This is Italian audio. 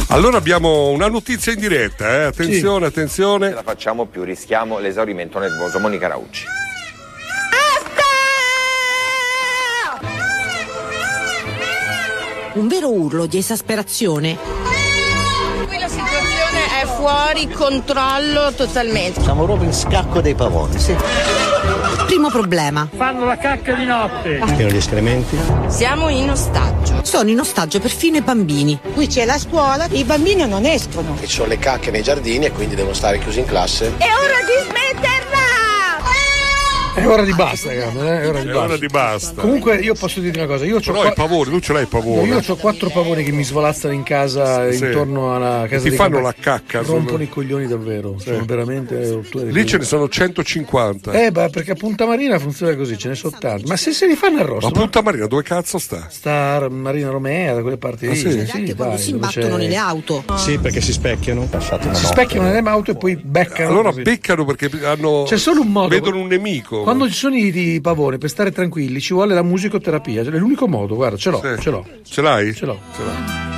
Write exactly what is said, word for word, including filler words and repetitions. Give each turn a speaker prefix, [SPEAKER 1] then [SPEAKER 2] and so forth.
[SPEAKER 1] Allora abbiamo una notizia in diretta, eh? Attenzione, sì. attenzione.
[SPEAKER 2] Non ce la facciamo più, rischiamo l'esaurimento nervoso. Monica Raucci.
[SPEAKER 3] Un vero urlo di esasperazione.
[SPEAKER 4] Qui la situazione è fuori controllo totalmente.
[SPEAKER 5] Siamo proprio in scacco dei pavoni, sì.
[SPEAKER 3] Primo problema.
[SPEAKER 6] Fanno la cacca di notte.
[SPEAKER 5] Pieno di escrementi.
[SPEAKER 4] Siamo in ostaggio.
[SPEAKER 3] Sono in ostaggio perfino i bambini.
[SPEAKER 7] Qui c'è la scuola, i bambini non escono.
[SPEAKER 8] E ci sono le cacche nei giardini e quindi devono stare chiusi in classe.
[SPEAKER 7] È ora di smetterla!
[SPEAKER 6] È ora di basta, Gabriele, eh? È ora di
[SPEAKER 1] È
[SPEAKER 6] basta.
[SPEAKER 1] ora di basta.
[SPEAKER 6] Comunque io posso dirti una cosa, io ho
[SPEAKER 1] Però
[SPEAKER 6] qua...
[SPEAKER 1] il pavone, tu ce l'hai il pavone.
[SPEAKER 6] Io ho quattro pavoni che mi svolazzano in casa,
[SPEAKER 1] sì.
[SPEAKER 6] intorno alla casa
[SPEAKER 1] ti
[SPEAKER 6] dei
[SPEAKER 1] fanno
[SPEAKER 6] campi.
[SPEAKER 1] la cacca.
[SPEAKER 6] Rompono
[SPEAKER 1] sono...
[SPEAKER 6] i coglioni davvero, sì. Sono veramente.
[SPEAKER 1] Lì ce ne sono centocinquanta.
[SPEAKER 6] Eh beh, perché a Punta Marina funziona così, ce ne sono tanti. Ma se se li fanno arrosto.
[SPEAKER 1] Ma Punta Marina dove cazzo sta?
[SPEAKER 6] Sta Marina Romea, da quelle parti lì.
[SPEAKER 1] Ah, sì?
[SPEAKER 3] Sì, anche quando
[SPEAKER 6] dai,
[SPEAKER 3] si imbattono
[SPEAKER 6] c'è...
[SPEAKER 3] nelle auto.
[SPEAKER 5] Sì, perché si specchiano.
[SPEAKER 6] Si specchiano nelle auto e poi beccano.
[SPEAKER 1] Allora
[SPEAKER 6] così.
[SPEAKER 1] beccano perché hanno.
[SPEAKER 6] C'è solo un modo.
[SPEAKER 1] Vedono un nemico.
[SPEAKER 6] Quando ci sono i, i pavoni, per stare tranquilli, ci vuole la musicoterapia. È l'unico modo, guarda, ce l'ho,
[SPEAKER 1] Sì.
[SPEAKER 6] ce l'ho.
[SPEAKER 1] Ce l'hai?
[SPEAKER 6] Ce l'ho.
[SPEAKER 1] Ce l'ho.